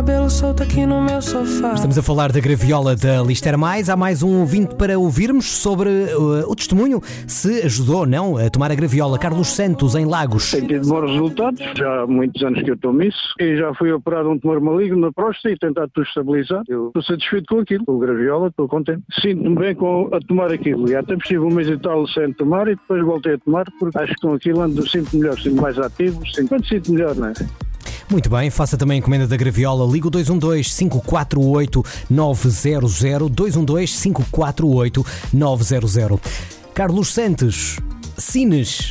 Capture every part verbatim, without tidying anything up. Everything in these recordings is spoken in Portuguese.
cabelo solto aqui no meu sofá. Estamos a falar da graviola da Lister Mais. Há mais um ouvinte para ouvirmos sobre uh, o testemunho, se ajudou ou não a tomar a graviola. Carlos Santos, em Lagos. Tem tido bons resultados, já há muitos anos que eu tomo isso, e já fui operado um tumor maligno na próstata e tentado tudo estabilizar. Eu estou satisfeito com aquilo, com a graviola, estou contente. Sinto-me bem com a tomar aquilo, e até estive um mês e tal sem tomar, e depois voltei a tomar, porque acho que com aquilo ando, sinto melhor, sinto mais ativo, sinto, quando sinto melhor, não é? Muito bem, faça também a encomenda da graviola. Liga o dois um dois, cinco quatro oito, nove zero zero, dois um dois, cinco quatro oito, nove zero zero. Carlos Santos, Sines,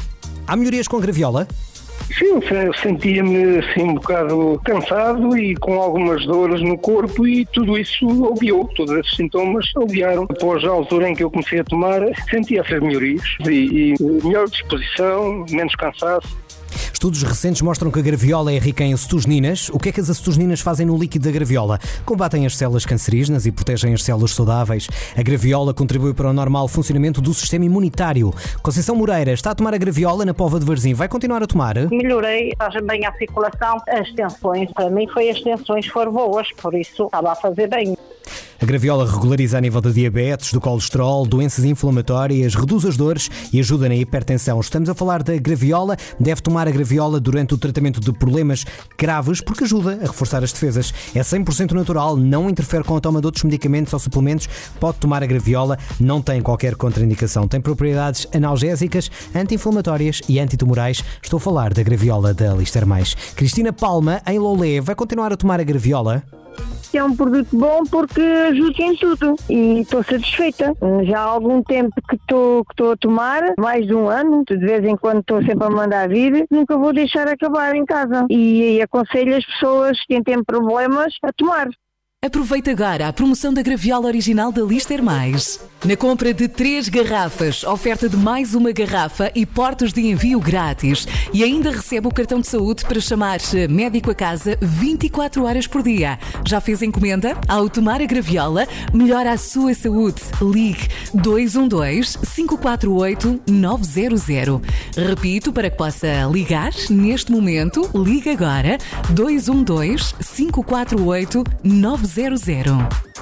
há melhorias com a graviola? Sim, eu sentia-me assim um bocado cansado e com algumas dores no corpo, e tudo isso aliviou, todos esses sintomas aliviaram. Após a altura em que eu comecei a tomar, sentia essas melhorias e, e melhor disposição, menos cansaço. Estudos recentes mostram que a graviola é rica em acetosininas. O que é que as acetosininas fazem no líquido da graviola? Combatem as células cancerígenas e protegem as células saudáveis. A graviola contribui para o normal funcionamento do sistema imunitário. Conceição Moreira está a tomar a graviola na Póvoa de Varzim. Vai continuar a tomar? Melhorei, faz bem à circulação. As tensões, para mim foi as tensões foram boas, por isso estava a fazer bem. A graviola regulariza a nível de diabetes, do colesterol, doenças inflamatórias, reduz as dores e ajuda na hipertensão. Estamos a falar da graviola. Deve tomar a graviola durante o tratamento de problemas graves, porque ajuda a reforçar as defesas. É cem por cento natural, não interfere com a toma de outros medicamentos ou suplementos. Pode tomar a graviola, não tem qualquer contraindicação. Tem propriedades analgésicas, anti-inflamatórias e antitumorais. Estou a falar da graviola da Lister Mais. Cristina Palma, em Lolé, vai continuar a tomar a graviola? É um produto bom porque ajuda em tudo e estou satisfeita. Já há algum tempo que estou que estou a tomar, mais de um ano, de vez em quando estou sempre a mandar vir, nunca vou deixar acabar em casa. E, e aconselho as pessoas que têm problemas a tomar. Aproveita agora a promoção da graviola original da Lister Mais. Na compra de três garrafas, oferta de mais uma garrafa e portos de envio grátis. E ainda recebe o cartão de saúde para chamar médico a casa vinte e quatro horas por dia. Já fez encomenda? Ao tomar a graviola, melhora a sua saúde. Ligue dois um dois, cinco quatro oito, nove zero zero. Repito, para que possa ligar neste momento, ligue agora dois um dois, cinco quatro oito, nove zero zero.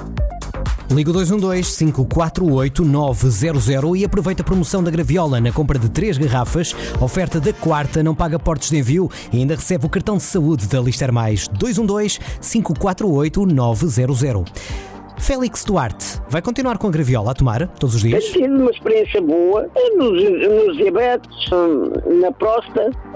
Liga o dois um dois, cinco quatro oito, nove zero zero e aproveita a promoção da graviola na compra de três garrafas. Oferta da quarta, não paga portos de envio e ainda recebe o cartão de saúde da Lister Mais. dois um dois, cinco quatro oito, nove zero zero. Félix Duarte, vai continuar com a graviola a tomar todos os dias? Tem sido uma experiência boa nos, nos diabetes, na próstata.